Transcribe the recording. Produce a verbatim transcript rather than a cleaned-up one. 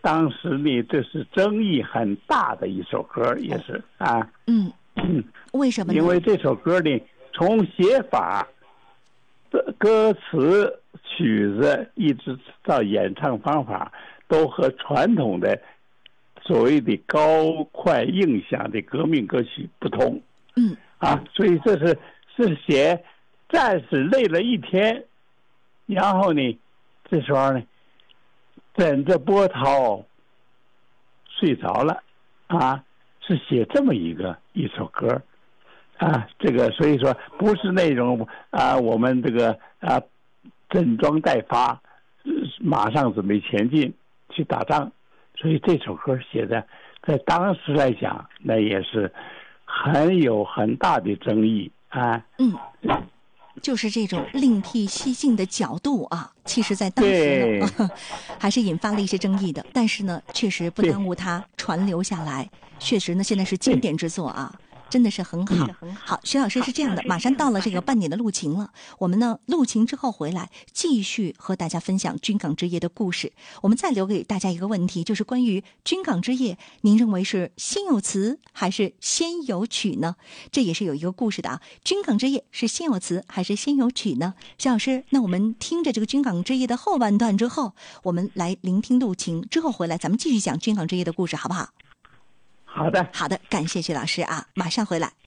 当时呢，这是争议很大的一首歌，也是啊。 嗯嗯，为什么呢？ 因为这首歌呢，从写法、歌词、曲子，一直到演唱方法，都和传统的所谓的高快硬响的革命歌曲不同。 嗯啊，所以这是是写战士累了一天，然后呢，这时候呢，枕着波涛睡着了，啊，是写这么一个一首歌，啊，这个所以说不是那种啊，我们这个啊，整装待发，马上准备前进去打仗，所以这首歌写的在当时来讲，那也是很有很大的争议啊。 嗯。就是这种另辟蹊径的角度啊，其实在当时呢还是引发了一些争议的，但是呢确实不耽误它传流下来，确实呢现在是经典之作啊，真的是很好。好，徐老师是这样的，马上到了这个半点的陆晴了，我们呢陆晴之后回来继续和大家分享军港之夜的故事。我们再留给大家一个问题，就是关于军港之夜，您认为是先有词还是先有曲呢？这也是有一个故事的啊。军港之夜是先有词还是先有曲呢？徐老师，那我们听着这个军港之夜的后半段之后，我们来聆听陆晴，之后回来咱们继续讲军港之夜的故事，好不好？ 好的， 好的，感谢徐老师啊，马上回来。